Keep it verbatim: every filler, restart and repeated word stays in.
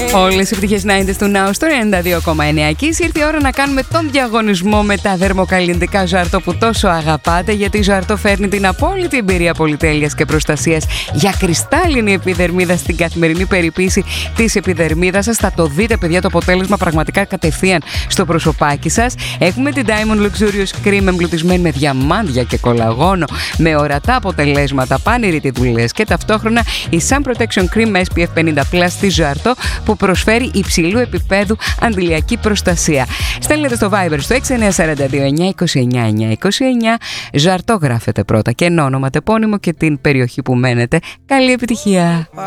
Όλες οι επιτυχίες ενενήντα του Now στο ενενήντα δύο κόμμα εννέα. Και ήρθε η ώρα να κάνουμε τον διαγωνισμό με τα δερμοκαλλιντικά Ζαρτό που τόσο αγαπάτε, γιατί η Ζαρτό φέρνει την απόλυτη εμπειρία πολυτέλειας και προστασίας για κρυστάλλινη επιδερμίδα στην καθημερινή περιποίηση της επιδερμίδας σας. Θα το δείτε, παιδιά, το αποτέλεσμα πραγματικά κατευθείαν στο προσωπάκι σας. Έχουμε την Diamond Luxurious Cream εμπλουτισμένη με διαμάντια και κολαγόνο, με ορατά αποτελέσματα, πανηρητή δουλειές, και ταυτόχρονα η Sun Protection Cream ες πι εφ πενήντα πλας στη Ζαρτό που προσφέρει υψηλού επίπεδου αντιλιακή προστασία. Στέλνετε στο Viber στο έξι εννιά τέσσερα δύο εννιά είκοσι εννιά εννιά είκοσι εννιά. Ζαρτό γράφετε πρώτα και όνομα, τεπώνυμο και την περιοχή που μένετε. Καλή επιτυχία!